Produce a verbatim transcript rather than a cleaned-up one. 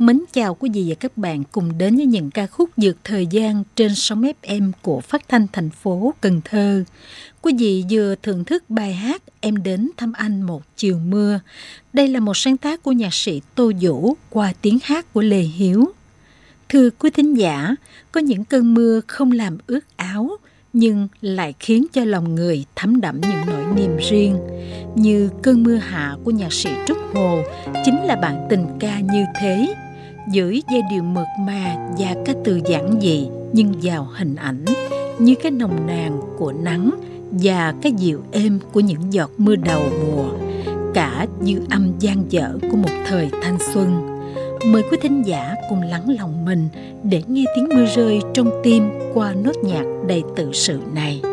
Mến chào quý vị và các bạn cùng đến với những ca khúc vượt thời gian trên sóng ép em của Phát thanh thành phố Cần Thơ. Quý vị vừa thưởng thức bài hát Em đến thăm anh một chiều mưa. Đây là một sáng tác của nhạc sĩ Tô Vũ qua tiếng hát của Lê Hiếu. Thưa quý thính giả, có những cơn mưa không làm ướt áo, nhưng lại khiến cho lòng người thấm đẫm những nỗi niềm riêng. Như Cơn mưa hạ của nhạc sĩ Trúc Hồ chính là bản tình ca như thế, với giai điệu mượt mà và các từ giản dị nhưng giàu hình ảnh, như cái nồng nàn của nắng và cái dịu êm của những giọt mưa đầu mùa, cả dư âm dang dở của một thời thanh xuân. Mời quý thính giả cùng lắng lòng mình để nghe tiếng mưa rơi trong tim qua nốt nhạc đầy tự sự này.